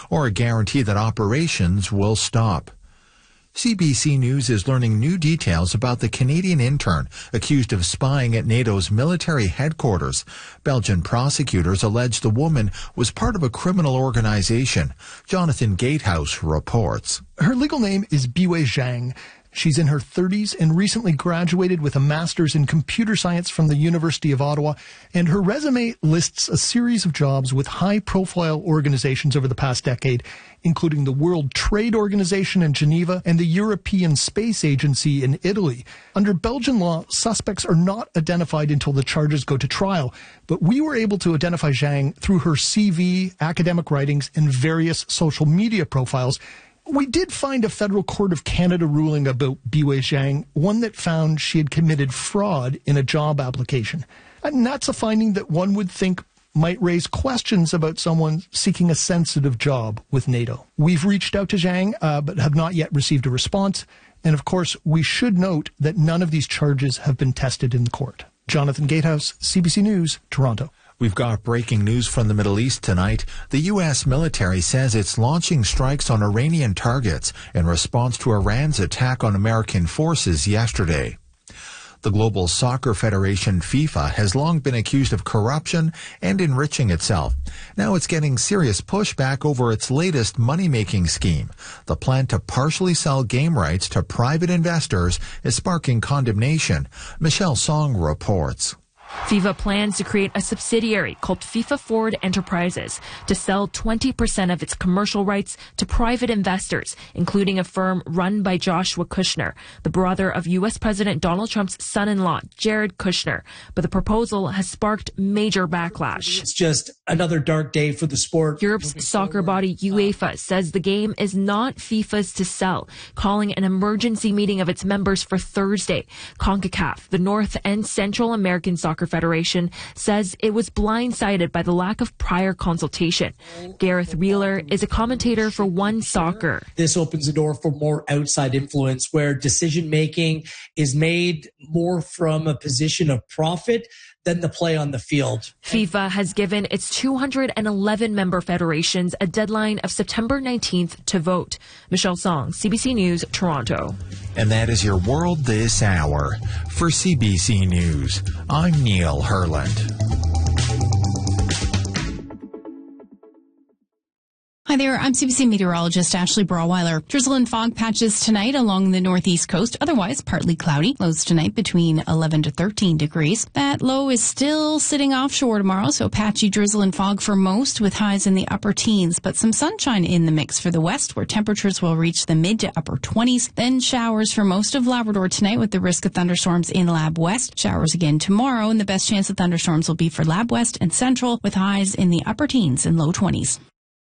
or a guarantee that operations will stop. CBC News is learning new details about the Canadian intern accused of spying at NATO's military headquarters. Belgian prosecutors allege the woman was part of a criminal organization. Jonathan Gatehouse reports. Her legal name is Biwei Zhang. She's in her 30s and recently graduated with a master's in computer science from the University of Ottawa, and her resume lists a series of jobs with high-profile organizations over the past decade, including the World Trade Organization in Geneva and the European Space Agency in Italy. Under Belgian law, suspects are not identified until the charges go to trial, but we were able to identify Zhang through her CV, academic writings, and various social media profiles. We did find a federal court of Canada ruling about Biwei Zhang, one that found she had committed fraud in a job application. And that's a finding that one would think might raise questions about someone seeking a sensitive job with NATO. We've reached out to Zhang, but have not yet received a response. And of course, we should note that none of these charges have been tested in the court. Jonathan Gatehouse, CBC News, Toronto. We've got breaking news from the Middle East tonight. The U.S. military says it's launching strikes on Iranian targets in response to Iran's attack on American forces yesterday. The Global Soccer Federation, FIFA, has long been accused of corruption and enriching itself. Now it's getting serious pushback over its latest money-making scheme. The plan to partially sell game rights to private investors is sparking condemnation. Michelle Song reports. FIFA plans to create a subsidiary called FIFA Forward Enterprises to sell 20% of its commercial rights to private investors, including a firm run by Joshua Kushner, the brother of U.S. President Donald Trump's son-in-law, Jared Kushner. But the proposal has sparked major backlash. It's just another dark day for the sport. Europe's soccer body UEFA says the game is not FIFA's to sell, calling an emergency meeting of its members for Thursday. CONCACAF, the North and Central American Soccer Federation, says it was blindsided by the lack of prior consultation. Gareth Wheeler is a commentator for One Soccer. This opens the door for more outside influence where decision-making is made more from a position of profit than the play on the field. FIFA has given its 211 member federations a deadline of September 19th to vote. Michelle Song, CBC News, Toronto. And that is your world this hour. For CBC News, I'm Neil Herland. Hi there, I'm CBC meteorologist Ashley Brawweiler. Drizzle and fog patches tonight along the northeast coast, otherwise partly cloudy. Lows tonight between 11 to 13 degrees. That low is still sitting offshore tomorrow, so patchy drizzle and fog for most with highs in the upper teens, but some sunshine in the mix for the west where temperatures will reach the mid to upper 20s. Then showers for most of Labrador tonight with the risk of thunderstorms in Lab West. Showers again tomorrow, and the best chance of thunderstorms will be for Lab West and Central with highs in the upper teens and low 20s.